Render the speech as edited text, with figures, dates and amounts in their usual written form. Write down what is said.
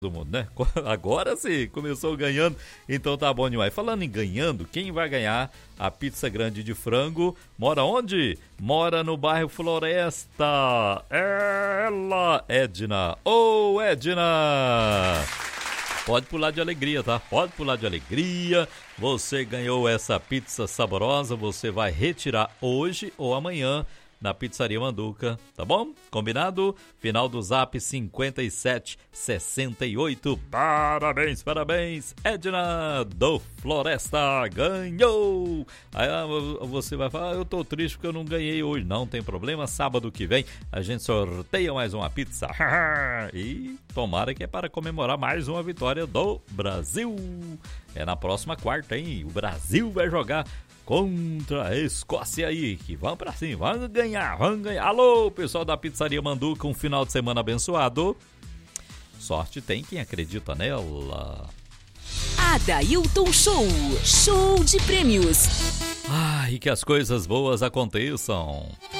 do mundo, né? Agora sim, começou ganhando, então tá bom demais. Falando em ganhando, quem vai ganhar a pizza grande de frango mora onde? Mora no bairro Floresta. Ela, Edna. Ô, Edna! Pode pular de alegria, tá? Pode pular de alegria. Você ganhou essa pizza saborosa, você vai retirar hoje ou amanhã na Pizzaria Manduca, tá bom? Combinado? Final do Zap 5768. Parabéns, parabéns, Edna do Floresta ganhou! Aí você vai falar, eu tô triste porque eu não ganhei hoje. Não tem problema, sábado que vem a gente sorteia mais uma pizza. E tomara que é para comemorar mais uma vitória do Brasil. É na próxima quarta, hein? O Brasil vai jogar contra a Escócia aí, que vamos pra cima, vamos ganhar. Alô, pessoal da Pizzaria Manduca, um final de semana abençoado. Sorte tem quem acredita nela. Adailton Show, show de prêmios. E que as coisas boas aconteçam.